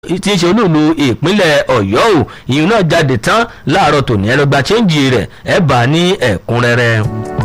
tí ń ṣe olúùlú ìpínlẹ̀ ọ̀yọ́ ò ìyún náà jáde tán láàárọ̀ tòní ẹ lọ gba chẹ́ǹjì rẹ̀ ẹ bá ní ẹ̀kúnrẹ́rẹ́.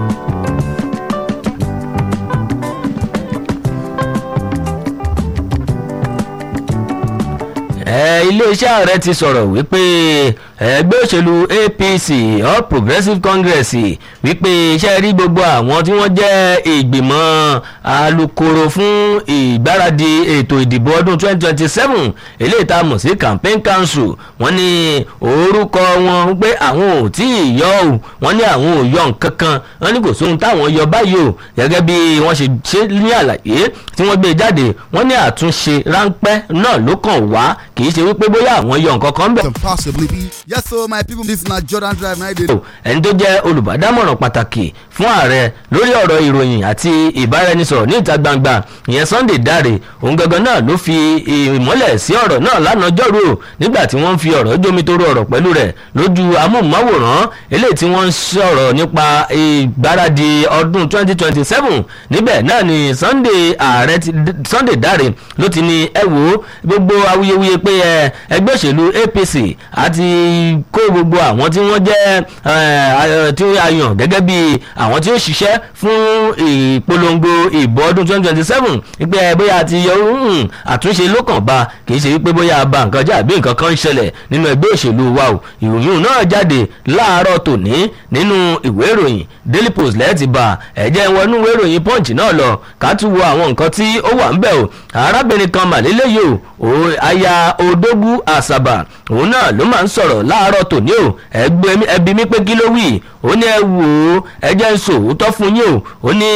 iléeṣẹ́ ààrẹ ti sọ̀rọ̀ wípé ẹgbẹ́ òṣèlú APC All Progressives Congress wípé iṣẹ́ rí gbogbo àwọn tí wọ́n jẹ́ ìgbìmọ̀ alukoro fún ìgbáradì ètò ìdìbò ọdún 2027 eléyìí tá a mọ̀ sí campaign council wọ́n ní orúkọ wọn pé àwọn ò tí ì yọ ọ́ wọ́n ní àwọn ò yọ nǹkan kan wọ́n ní kò sóhun táwọn yọ báyìí o gẹ́gẹ́ bí wọ́n ṣe ṣe ní àlàyé tí wọ́n gbé jáde wọ́n ní àtúnṣe ráńpẹ́ náà ló kàn wá kì í ṣe wípé bóyá àwọn yọ nǹkan kan bẹ̀. Yes, so my people, this na Jordan Drive. ẹni tó jẹ́ olùbádámọ̀ràn pàtàkì fún ààrẹ lórí ọ̀rọ̀ ìròyìn àti ìbáraẹnisọ̀rọ̀ ní ìta gbangba ìyẹn Sunday Dare òun gangan náà ló fi ìmọ́lẹ̀ sí ọ̀rọ̀ náà lánàá jọ́rú nígbà tí wọ́n ń fi ọ̀rọ̀ jómitoro ọ̀rọ̀ pẹ̀lú rẹ̀ lójú amóhùnmáwòrán eléyìí tí wọ́n ń sọ̀rọ̀ nípa ìgbáradì ọdún 2027 níbẹ̀ náà ni Sunday Dare ló ti ní ẹ wò gbogbo awuyewuye pé ẹgbẹ́ òṣèlú APC àti kó gbogbo àwọn tí wọ́n jẹ́ tí a yàn gẹ́gẹ́ bí àwọn tí ó ṣiṣẹ́ fún ìpolongo ìbò ọdún 2027 wípé bóyá ti yọ àtúnṣe ló kàn bá kì í ṣe wípé bóyá bá nǹkan jà bí nǹkan kan ń ṣẹlẹ̀ nínú ẹgbẹ́ òṣèlú wa o ìròyìn náà jáde láàárọ̀ tòní nínú ìwé ìròyìn Daily Post lẹ́ẹ̀tì bá ẹ̀jẹ̀ wọnú ìwé ìròyìn Punch náà lọ ká tún wo àwọn nǹkan tí ó wà ń bẹ̀ o arábìnrin kan màlélẹ́yìí o aya Odogwu Asaba òun náà ló máa ń sọ̀rọ̀ láàárọ̀ tòní o ẹbí mi pé kí ló wí ó ní ẹ wò ó ẹ jẹ́ ń sòótọ́ fún yín o ó ní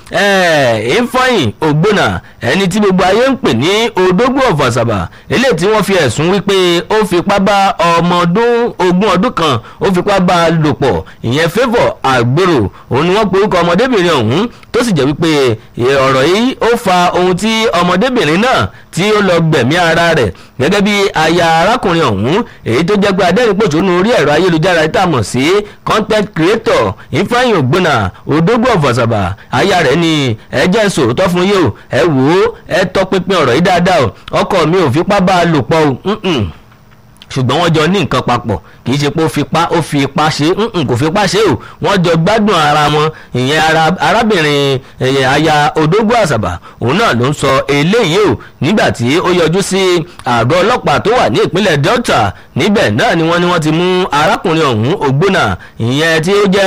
Ifeanyi Ogbonna ẹni tí gbogbo ayé ń pè ní Odogwu of Asaba eléyìí tí wọ́n fi ẹ̀sùn wípé ó fipá bá ọmọ ogún ọdún kan ó fipá bá a lò pọ̀ ìyẹn Favour Agbero òun ni wọ́n pe orúkọ ọmọdébìnrin ọ̀hún tó sì jẹ́ wípé ọ̀rọ̀ yìí ó fa ohun tí ọmọdébìnrin náà tí ó lọ gbẹ̀mí ara rẹ̀ gẹ́gẹ́ bí aya arákùnrin ọ̀hún èyí tó jẹ́ pé adẹ́rìnpòṣónú orí ẹ̀rọ ayélujára tá a mọ̀ sí content creator Ifeanyi Ogbonna Odogwu of Asaba aya rẹ̀ ni ẹ jẹ́ sòótọ́ fún yìí o ẹ wò ó ẹ tọpinpin ọ̀rọ̀ yìí dáadáa o ọkọ mi ò fipá bá a lò pọ̀ o ṣùgbọ́n wọ́n jọ ní nǹkan papọ̀ kì í ṣe pé ó fi ipá ṣe kò fi ipá ṣe o wọ́n jọ gbádùn ara wọn ìyẹn arábìnrin aya Odogwu Asaba òun náà ló ń sọ eléyìí o nígbà tí ó yọjú sí àgọ́ ọlọ́pàá tó wà ní ìpínlẹ̀ Delta níbẹ̀ náà ni wọ́n ti mú arákùnrin ọ̀hún Ogbonna ìyẹn tí ó jẹ́